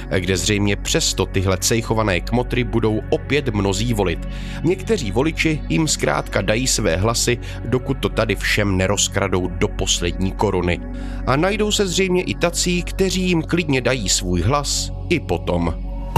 kde zřejmě přesto tyhle cejchované kmotry budou opět mnozí volit. Někteří voliči jim zkrátka dají své hlasy, dokud to tady všem nerozkradou do poslední koruny. A najdou se zřejmě i tací, kteří jim klidně dají svůj hlas i potom.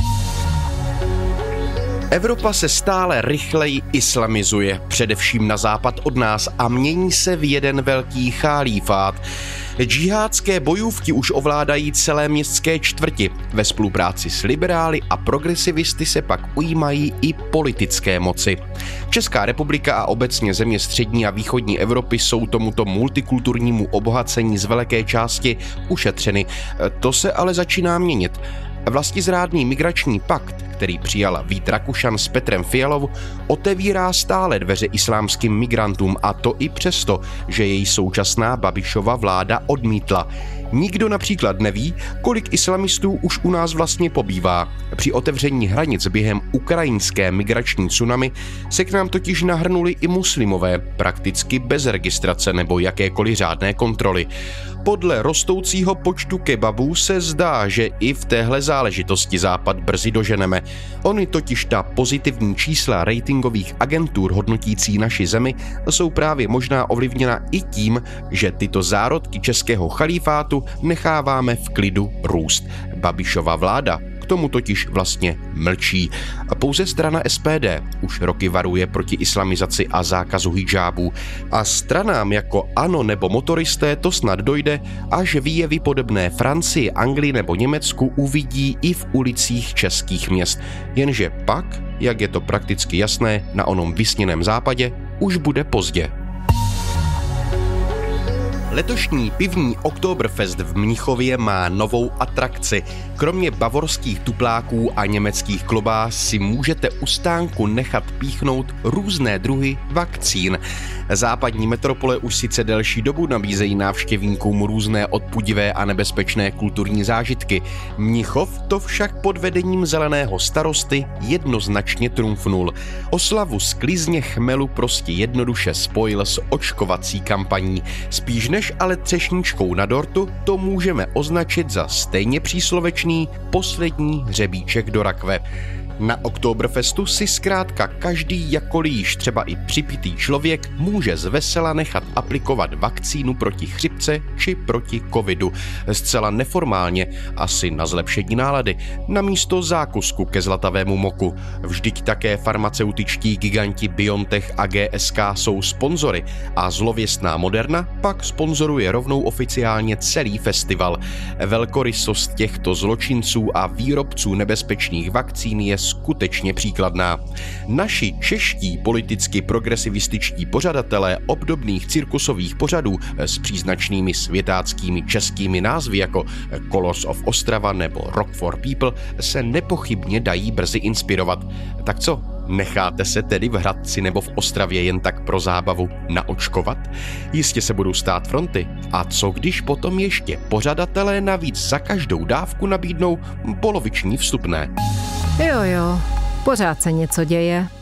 Evropa se stále rychleji islamizuje, především na západ od nás, a mění se v jeden velký chalífát. Džihádské bojůvky už ovládají celé městské čtvrti. Ve spolupráci s liberály a progresivisty se pak ujímají i politické moci. Česká republika a obecně země střední a východní Evropy jsou tomuto multikulturnímu obohacení z velké části ušetřeny. To se ale začíná měnit. Vlastizrádný migrační pakt, který přijal Vít Rakušan s Petrem Fialou, otevírá stále dveře islámským migrantům, a to i přesto, že jej současná Babišova vláda odmítla. Nikdo například neví, kolik islamistů už u nás vlastně pobývá. Při otevření hranic během ukrajinské migrační tsunami se k nám totiž nahrnuli i muslimové, prakticky bez registrace nebo jakékoliv řádné kontroly. Podle rostoucího počtu kebabů se zdá, že i v téhle záležitosti Západ brzy doženeme. Ony totiž ta pozitivní čísla ratingových agentur hodnotící naši zemi jsou právě možná ovlivněna i tím, že tyto zárodky českého chalífátu necháváme v klidu růst. Babišova vláda k tomu totiž vlastně mlčí. Pouze strana SPD už roky varuje proti islamizaci a zákazu hidžábů. A stranám jako ANO nebo motoristé to snad dojde, až výjevy podobné Francii, Anglii nebo Německu uvidí i v ulicích českých měst. Jenže pak, jak je to prakticky jasné na onom vysněném západě, už bude pozdě. Letošní pivní Oktoberfest v Mnichově má novou atrakci. Kromě bavorských tupláků a německých klobás si můžete u stánku nechat píchnout různé druhy vakcín. Západní metropole už sice delší dobu nabízejí návštěvníkům různé odpudivé a nebezpečné kulturní zážitky. Mnichov to však pod vedením zeleného starosty jednoznačně trumfnul. Oslavu sklizně chmelu prostě jednoduše spojil s očkovací kampaní. Spíš než ale třešničkou na dortu to můžeme označit za stejně příslovečný poslední hřebíček do rakve. Na Oktoberfestu si zkrátka každý jakkoliv již třeba i připitý člověk může zvesela nechat aplikovat vakcínu proti chřipce či proti covidu. Zcela neformálně, asi na zlepšení nálady, namísto zákusku ke zlatavému moku. Vždyť také farmaceutičtí giganti BioNTech a GSK jsou sponzory a zlověstná Moderna pak sponzoruje rovnou oficiálně celý festival. Velkorysost těchto zločinců a výrobců nebezpečných vakcín je skutečně příkladná. Naši čeští politicky progresivističtí pořadatelé obdobných cirkusových pořadů s příznačnými světáckými českými názvy jako Colors of Ostrava nebo Rock for People se nepochybně dají brzy inspirovat. Tak co? Necháte se tedy v Hradci nebo v Ostravě jen tak pro zábavu naočkovat? Jistě se budou stát fronty. A co když potom ještě pořadatelé navíc za každou dávku nabídnou poloviční vstupné? Jo, pořád se něco děje.